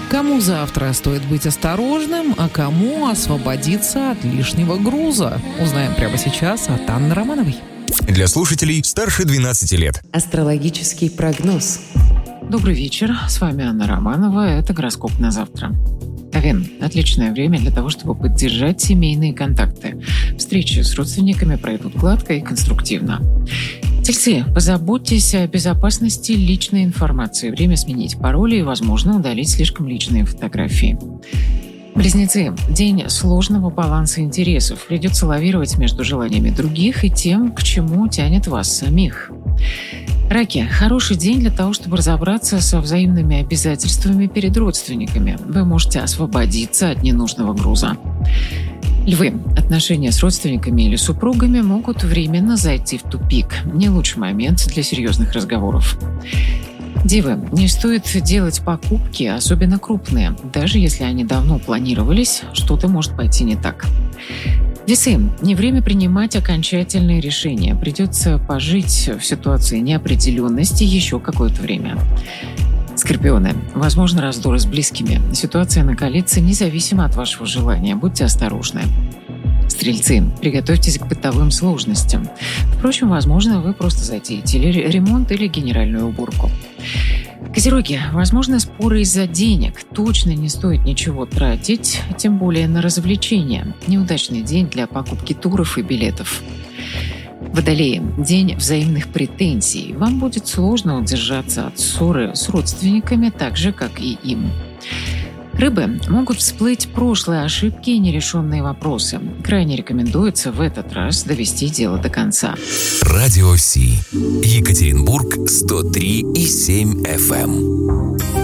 Кому завтра стоит быть осторожным, а кому освободиться от лишнего груза? Узнаем прямо сейчас от Анны Романовой. Для слушателей старше 12 лет. Астрологический прогноз. Добрый вечер, с вами Анна Романова, это гороскоп на завтра. Овен – отличное время для того, чтобы поддержать семейные контакты. Встречи с родственниками пройдут гладко и конструктивно. Тельцы, позаботьтесь о безопасности личной информации. Время сменить пароли и, возможно, удалить слишком личные фотографии. Близнецы. День сложного баланса интересов. Придется лавировать между желаниями других и тем, к чему тянет вас самих. Раки. Хороший день для того, чтобы разобраться со взаимными обязательствами перед родственниками. Вы можете освободиться от ненужного груза. Львы. Отношения с родственниками или супругами могут временно зайти в тупик. Не лучший момент для серьезных разговоров. Девы. Не стоит делать покупки, особенно крупные. Даже если они давно планировались, что-то может пойти не так. Весы. Не время принимать окончательные решения. Придется пожить в ситуации неопределенности еще какое-то время. Скорпионы. Возможно, раздоры с близкими. Ситуация накалится независимо от вашего желания. Будьте осторожны. Стрельцы. Приготовьтесь к бытовым сложностям. Впрочем, возможно, вы просто затеете ремонт или генеральную уборку. Козероги. Возможно, споры из-за денег. Точно не стоит ничего тратить, тем более на развлечения. Неудачный день для покупки туров и билетов. Водолеи. День взаимных претензий. Вам будет сложно удержаться от ссоры с родственниками, так же, как и им. Рыбы. Могут всплыть прошлые ошибки и нерешенные вопросы. Крайне рекомендуется в этот раз довести дело до конца. Радио Си. Екатеринбург 103,7 FM.